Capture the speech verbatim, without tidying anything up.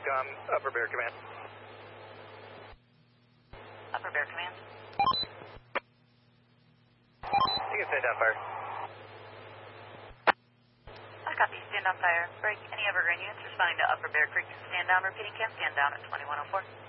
com, Upper Bear Command. Upper Bear Command. You can stand down fire. I copy. Stand down fire. Break. Any Evergreen units responding to Upper Bear Creek. Stand down. Repeating. Can stand down at twenty-one oh four.